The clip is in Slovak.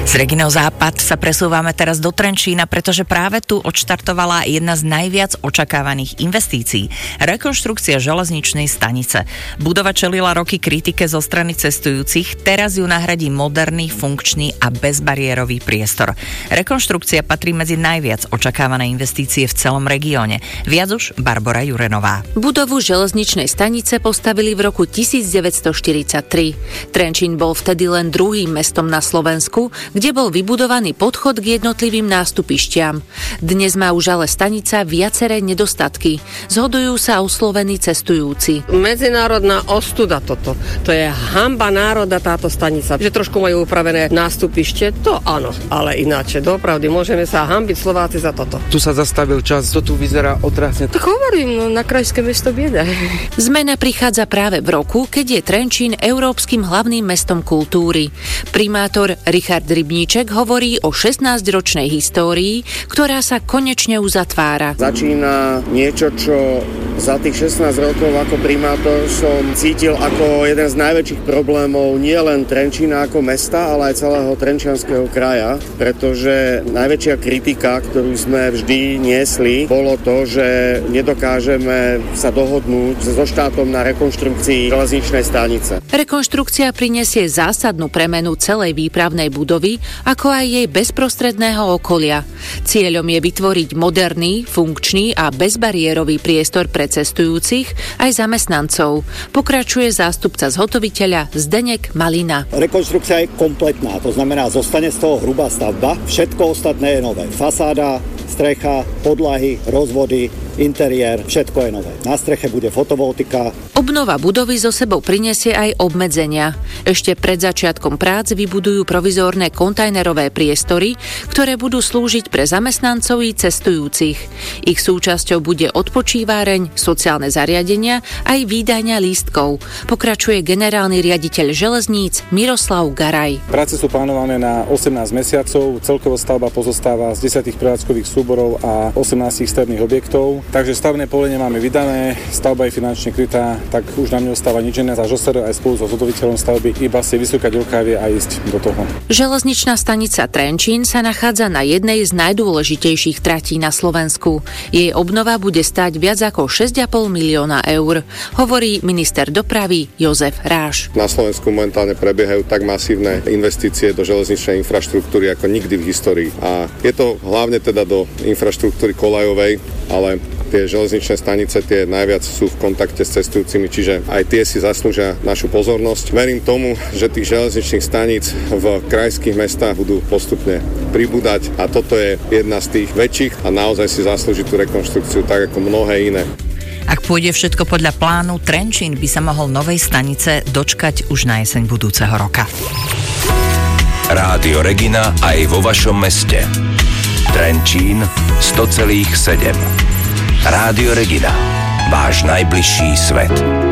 Z Reginou Západ sa presúvame teraz do Trenčína, pretože práve tu odštartovala jedna z najviac očakávaných investícií. Rekonštrukcia železničnej stanice. Budova čelila roky kritike zo strany cestujúcich, teraz ju nahradí moderný, funkčný a bezbariérový priestor. Rekonštrukcia patrí medzi najviac očakávané investície v celom regióne. Viac už Barbora Jurenová. Budovu železničnej stanice postavili v roku 1943. Trenčín bol vtedy len druhým mestom na Slovensku, kde bol vybudovaný podchod k jednotlivým nástupišťam. Dnes má už ale stanica viaceré nedostatky. Zhodujú sa oslovení cestujúci. Medzinárodná ostuda toto. To je hanba národa táto stanica. Že trošku majú upravené nástupište, to áno, ale ináče, dopravdy, môžeme sa hanbiť Slováci za toto. Tu sa zastavil čas, to tu vyzerá otrasne. Tak hovorím, no, na krajské mesto bieda. Zmena prichádza práve v roku, keď je Trenčín európskym hlavným mestom kultúry. Primátor Richard Rybníček hovorí o 16-ročnej histórii, ktorá sa konečne uzatvára. Začína niečo, čo za tých 16 rokov ako primátor som cítil ako jeden z najväčších problémov nie len Trenčína ako mesta, ale aj celého trenčianskeho kraja, pretože najväčšia kritika, ktorú sme vždy niesli, bolo to, že nedokážeme sa dohodnúť so štátom na rekonštrukcii železničnej stanice. Rekonštrukcia prinesie zásadnú premenu celej výpravnej budovy, ako aj jej bezprostredného okolia. Cieľom je vytvoriť moderný, funkčný a bezbariérový priestor pre cestujúcich aj zamestnancov. Pokračuje zástupca zhotoviteľa Zdeněk Malina. Rekonštrukcia je kompletná, to znamená, zostane z toho hrubá stavba. Všetko ostatné je nové. Fasáda, strecha, podlahy, rozvody, interiér, všetko je nové. Na streche bude fotovoltika. Obnova budovy so sebou prinesie aj obmedzenia. Ešte pred začiatkom prác vybudujú provizórne kontajnerové priestory, ktoré budú slúžiť pre zamestnancov i cestujúcich. Ich súčasťou bude odpočíváreň, sociálne zariadenia aj výdajňa lístkov. Pokračuje generálny riaditeľ železníc Miroslav Garaj. Práce sú plánované na 18 mesiacov, celková stavba pozostáva z 10 prevádzkových súborov a 18 stavebných objektov. Takže stavebné povolenie máme vydané, stavba je finančne krytá, tak už nám neostáva nič iné, za ŽOSR aj spolu so zhotoviteľom stavby iba si vysúkať rukávie a ísť do toho. Železničná stanica Trenčín sa nachádza na jednej z najdôležitejších tratí na Slovensku. Jej obnova bude stáť viac ako 6,5 milióna eur, hovorí minister dopravy Jozef Ráš. Na Slovensku momentálne prebiehajú tak masívne investície do železničnej infraštruktúry ako nikdy v histórii. A je to hlavne teda do infraštruktúry koľajovej, ale tie železničné stanice tie najviac sú v kontakte s cestujúcimi, čiže aj tie si zaslúžia našu pozornosť. Verím tomu, že tých železničných staníc v krajských mestách budú postupne pribúdať a toto je jedna z tých väčších a naozaj si zaslúži tú rekonštrukciu tak ako mnohé iné. Ak pôjde všetko podľa plánu, Trenčín by sa mohol novej stanice dočkať už na jeseň budúceho roka. Rádio Regina aj vo vašom meste. Trenčín 100,7. Rádio Regina. Váš najbližší svet.